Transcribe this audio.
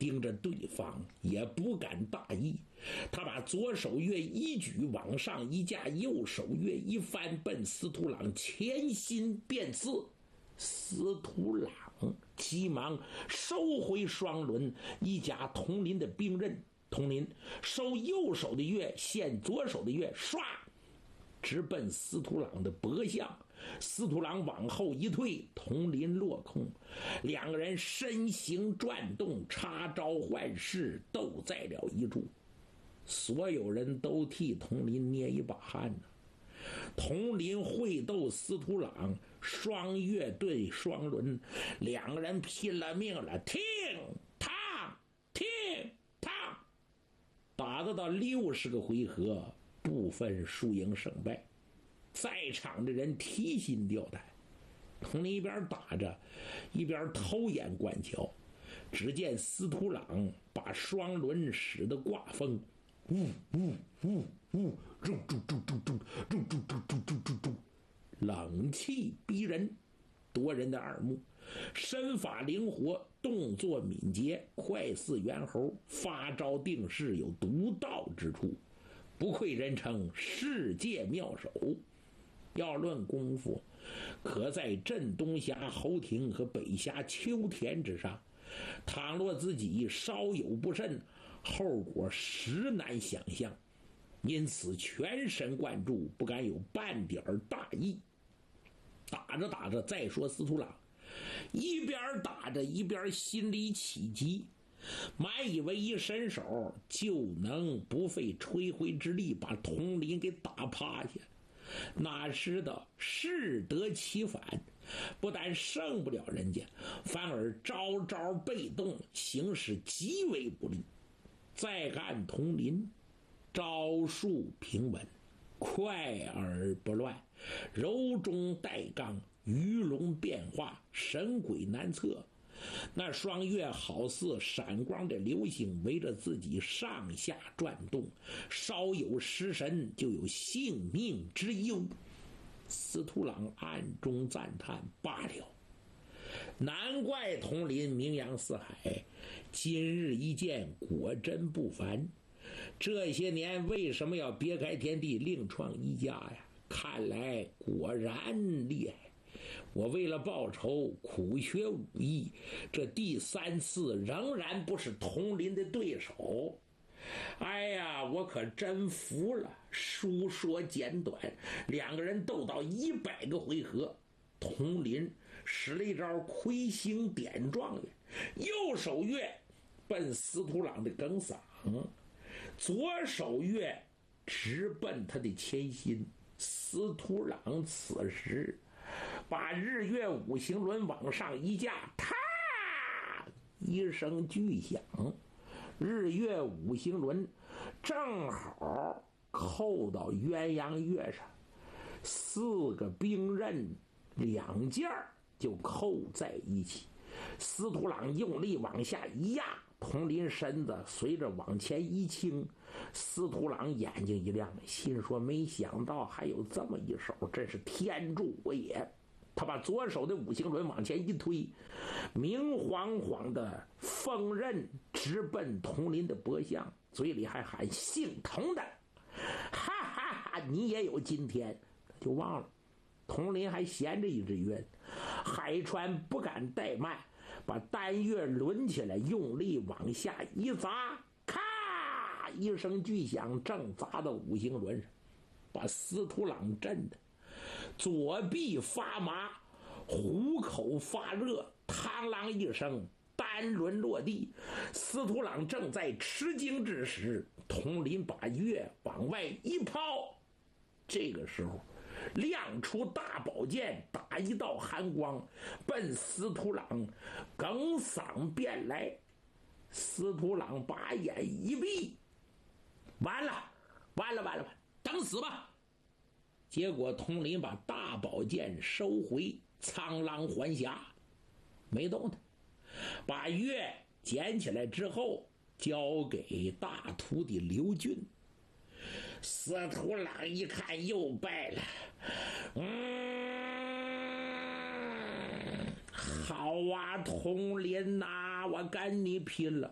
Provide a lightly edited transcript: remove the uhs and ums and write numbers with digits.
盯着对方也不敢大意，他把左手月一举往上一架，右手月一翻，奔司徒朗前心便刺。司徒朗急忙收回双轮，一夹佟林的兵刃，佟林收右手的月，现左手的月，唰直奔司徒朗的脖项。司徒朗往后一退，佟林落空，两个人身形转动，插招换式，斗在了一处。所有人都替佟林捏一把汗呢。佟林会斗司徒朗，双月对双轮，两个人拼了命了，听他听他，打得到60个回合，不分输赢胜败。在场的人提心吊胆，佟林一边打着一边偷眼观瞧，只见司徒朗把双轮使得挂风，呜呜呜呜，嘟嘟嘟嘟嘟嘟嘟嘟嘟嘟嘟，冷气逼人，夺人的耳目。身法灵活，动作敏捷，快似猿猴，发招定势有独到之处，不愧人称世界妙手。要论功夫，可在镇东峡侯庭和北峡秋田之上，倘若自己稍有不慎，后果实难想象，因此全神贯注，不敢有半点大意。打着打着，再说司徒朗一边打着一边心里起急，满以为一伸手就能不费吹灰之力把佟林给打趴下，哪知道适得其反，不但胜不了人家，反而招招被动，形势极为不利。再看佟林招数平稳，快而不乱，柔中带刚，鱼龙变化，神鬼难测。那双月好似闪光的流星，围着自己上下转动，稍有失神就有性命之忧。司徒朗暗中赞叹，罢了，难怪佟林名扬四海，今日一见果真不凡。这些年为什么要别开天地，另创一家呀？看来果然厉害。我为了报仇苦学武艺，这第3次仍然不是佟林的对手。哎呀，我可真服了。书说简短，两个人斗到100个回合，佟林使了一招魁星点状元，右手月奔司徒朗的梗嗓，左手月直奔他的前心。司徒朗此时把日月五行轮往上一架，啪一声巨响，日月五行轮正好扣到鸳鸯月上，4个兵刃2件就扣在一起。司徒朗用力往下一压，佟林身子随着往前一倾，司徒朗眼睛一亮，心说没想到还有这么一手，真是天助我也。他把左手的五行轮往前一推，明晃晃的锋刃直奔佟林的脖项，嘴里还喊姓佟的，哈哈哈，你也有今天。就忘了佟林还闲着一只月，海川不敢怠慢，把单月抡起来，用力往下一砸，咔一声巨响，正砸到五行轮上，把司徒朗震的左臂发麻，虎口发热，嘡啷一声，单轮落地。司徒朗正在吃惊之时，佟林把月往外一抛，这个时候亮出大宝剑，打一道寒光，奔司徒朗梗嗓便来。司徒朗把眼一闭，完了完了完了，等死吧。结果佟林把大宝剑收回，苍狼还匣，没动他，把月捡起来之后交给大徒弟刘俊。司徒朗一看又败了，好啊，佟林呐，我跟你拼了。